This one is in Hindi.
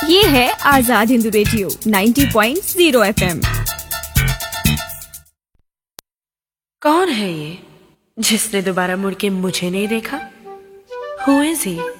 ये है आजाद हिंद रेडियो 90.0 FM। कौन है ये जिसने दोबारा मुड़ के मुझे नहीं देखा? Who is he?